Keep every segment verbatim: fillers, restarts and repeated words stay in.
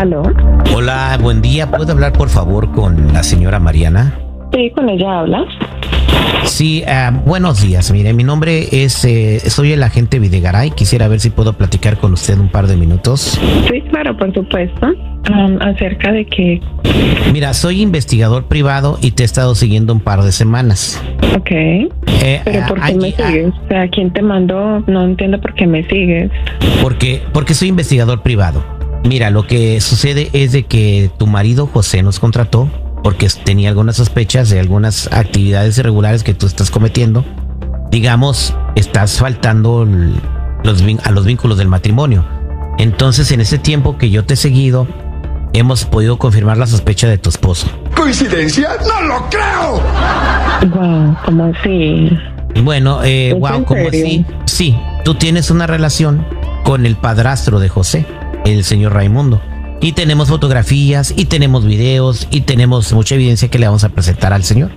¿Aló? Hola, buen día. ¿Puedo hablar, por favor, con la señora Mariana? Sí, con ella hablas. Sí, uh, buenos días. Mire, mi nombre es, eh, soy el agente Videgaray. Quisiera ver si puedo platicar con usted un par de minutos. Sí, claro, por supuesto. Um, ¿Acerca de qué? Mira, soy investigador privado y te he estado siguiendo un par de semanas. Ok. Eh, ¿Pero por qué allí, me sigues? O sea, ¿quién te mandó? No entiendo por qué me sigues. Porque, porque soy investigador privado. Mira, lo que sucede es de que tu marido José nos contrató porque tenía algunas sospechas de algunas actividades irregulares que tú estás cometiendo. Digamos, estás faltando los, a los vínculos del matrimonio. Entonces, en ese tiempo que yo te he seguido, hemos podido confirmar la sospecha de tu esposo. ¿Coincidencia? ¡No lo creo! Wow, ¿cómo así? Bueno, eh, wow, ¿cómo así? Sí, tú tienes una relación con el padrastro de José, el señor Raimundo. Y tenemos fotografías, y tenemos videos, y tenemos mucha evidencia que le vamos a presentar al señor.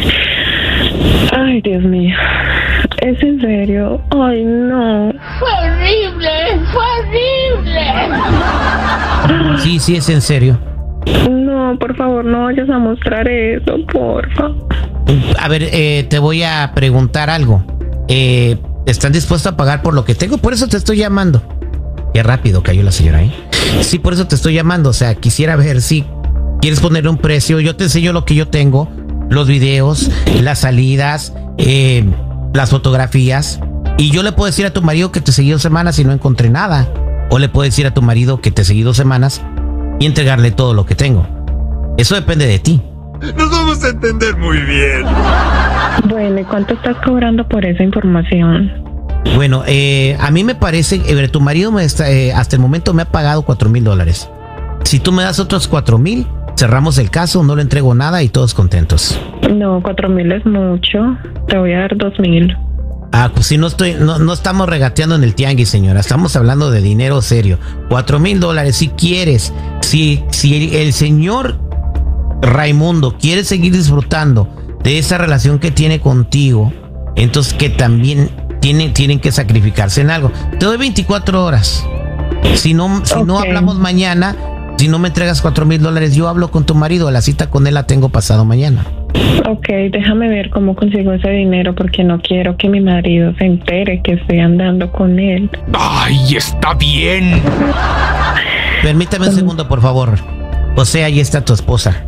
Ay, Dios mío. ¿Es en serio? Ay, no. ¡Fue horrible! ¡Fue horrible! Sí, sí, es en serio. No, por favor, no vayas a mostrar eso, porfa. A ver, eh, te voy a preguntar algo. Eh, ¿Estás dispuesto a pagar por lo que tengo? Por eso te estoy llamando. Qué rápido cayó la señora ahí. Sí, por eso te estoy llamando. O sea, quisiera ver si quieres poner un precio. Yo te enseño lo que yo tengo, los videos, las salidas, eh, las fotografías. Y yo le puedo decir a tu marido que te seguí dos semanas y no encontré nada. O le puedo decir a tu marido que te seguí dos semanas y entregarle todo lo que tengo. Eso depende de ti. Nos vamos a entender muy bien. Bueno, ¿y cuánto estás cobrando por esa información? Bueno, eh, a mí me parece, eh, tu marido me está, eh, hasta el momento me ha pagado cuatro mil dólares. Si tú me das otros cuatro mil, cerramos el caso, no le entrego nada y todos contentos. No, cuatro mil es mucho. Te voy a dar dos mil. Ah, pues si no estoy, no, no estamos regateando en el tianguis, señora. Estamos hablando de dinero serio. Cuatro mil dólares, si quieres. Si, si el, el señor Raimundo quiere seguir disfrutando de esa relación que tiene contigo, entonces que también tienen, tienen que sacrificarse en algo. Te doy veinticuatro horas. Si no, si okay. no hablamos mañana, si no me entregas cuatro mil dólares, yo hablo con tu marido. La cita con él la tengo pasado mañana. Ok, déjame ver cómo consigo ese dinero porque no quiero que mi marido se entere que estoy andando con él. ¡Ay, está bien! Permítame un segundo, por favor. José, ahí está tu esposa.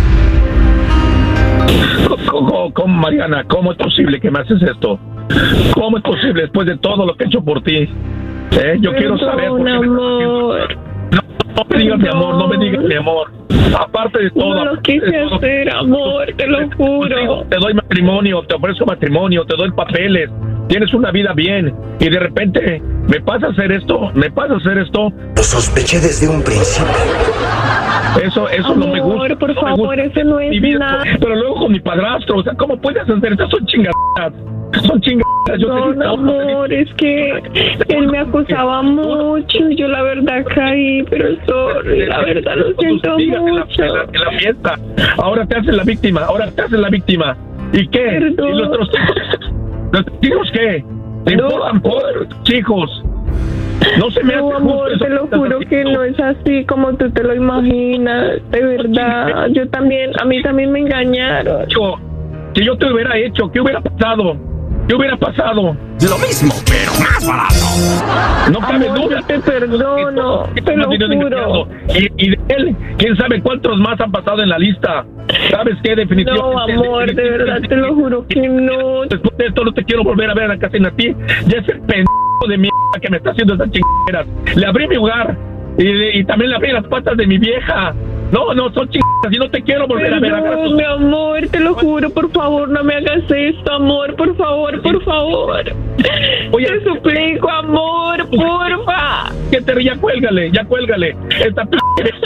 ¿Cómo, cómo, Mariana? ¿Cómo es posible que me haces esto? ¿Cómo es posible después de todo lo que he hecho por ti? ¿Eh? Yo quiero saber por qué me estás haciendo esto. No, no me digas mi amor, no me digas mi amor. Aparte de todo, no lo quise de todo, hacer, amor, te lo juro. Te doy matrimonio, te ofrezco matrimonio, te doy papeles, tienes una vida bien y de repente me pasa a hacer esto, me pasa a hacer esto. Lo sospeché desde un principio. Eso, eso amor, no me gusta. Por no favor, eso no es nada. Pero luego con mi padrastro, o sea, ¿cómo puedes hacer estas? Son chingadas. Son chingadas. Yo no, no, amor, es que él me acusaba mucho. Yo la verdad caí, pero sorry, la verdad lo siento mucho. En la, en, la, en la fiesta. Ahora te hacen la víctima, ahora te hacen la víctima. ¿Y qué? Perdón. ¿Y nuestros hijos? ¿Nuestros hijos qué? ¿Te no, importan por hijos? No se me no, hace amor, justo te lo juro que no es así como tú te lo imaginas, de verdad. Yo también, a mí también me engañaron. Yo, si yo te hubiera hecho, ¿qué hubiera pasado? ¿Qué hubiera pasado? Lo mismo, pero más barato. No cabe amor, duda. Yo te perdono, te lo juro. Y, y de él, quién sabe cuántos más han pasado en la lista. ¿Sabes qué? Definitivamente. No, amor, de verdad te lo juro que no. Después de esto no te quiero volver a ver a la casa en a ti. Ya es el pendejo de mierda que me está haciendo esas chingaderas. Le abrí mi hogar y, y también le abrí las patas de mi vieja. No, no, son chingadas y no te quiero volver Perdón, a ver. A mi amor, te lo juro, por favor, no me hagas esto, amor, por favor, por favor. Oye, te suplico, amor, porfa. Que te, ya cuélgale, ya cuélgale. Esta p...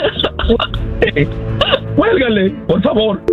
Cuélgale, por favor.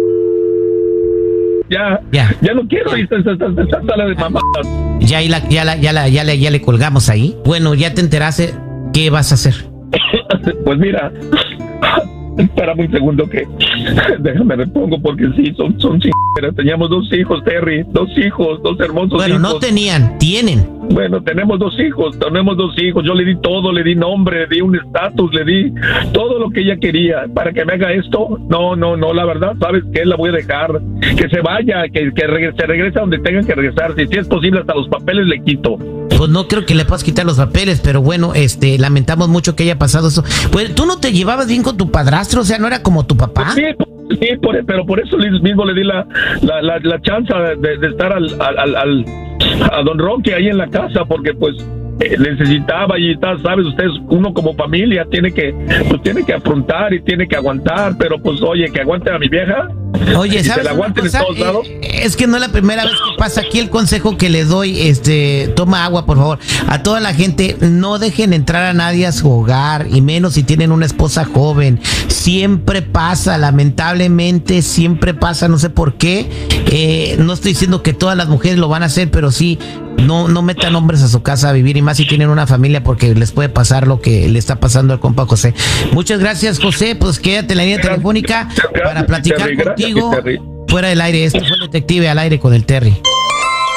Ya, ya, ya no quiero esta, esta, esta, esta sala de mamadas. Ya, la, ya, la, ya, la, ya, la, ya le colgamos ahí. Bueno, ya te enteraste. ¿Qué vas a hacer? Pues mira, espérame un segundo que déjame me pongo porque sí, son, son chingadas. pero teníamos dos hijos, Terry, dos hijos, dos hermosos bueno, hijos. Bueno, no tenían, tienen. Bueno, tenemos dos hijos, tenemos dos hijos. Yo le di todo, le di nombre, le di un estatus, le di todo lo que ella quería. Para que me haga esto, no, no, no, la verdad, ¿sabes qué? La voy a dejar. Que se vaya, que, que regrese, se regrese a donde tengan que regresar. Si, si es posible, hasta los papeles le quito. Pues no creo que le puedas quitar los papeles, pero bueno, este, lamentamos mucho que haya pasado eso. Pues, ¿tú no te llevabas bien con tu padrastro? O sea, ¿no era como tu papá? Sí, sí, por, pero por eso mismo le di la, la, la, la chance de, de estar al, al, al, a don Roque ahí en la casa, porque pues eh, necesitaba y tal, sabes, ustedes, uno como familia tiene que, pues tiene que afrontar y tiene que aguantar, pero pues oye, que aguante a mi vieja. Oye, ¿sabes? Se la aguanten en todos lados. Eh, es que no es la primera vez que pasa. Aquí el consejo que le doy, este, toma agua, por favor. A toda la gente, no dejen entrar a nadie a su hogar, y menos si tienen una esposa joven. Siempre pasa, lamentablemente, siempre pasa, no sé por qué. Eh, no estoy diciendo que todas las mujeres lo van a hacer, pero sí, no, no metan hombres a su casa a vivir, y más si tienen una familia, porque les puede pasar lo que le está pasando al compa José. Muchas gracias, José. Pues quédate en la línea telefónica para platicar contigo fuera del aire. Este fue el detective al aire con el Terry.